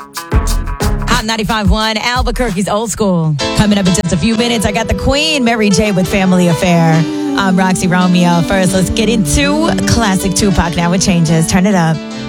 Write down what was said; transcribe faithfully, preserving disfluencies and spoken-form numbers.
Hot ninety-five point one, Albuquerque's Old School. Coming up in just a few minutes, I got the Queen, Mary J. with Family Affair. I'm Roxy Romeo. First, let's get into classic Tupac Now It Changes. Turn it up.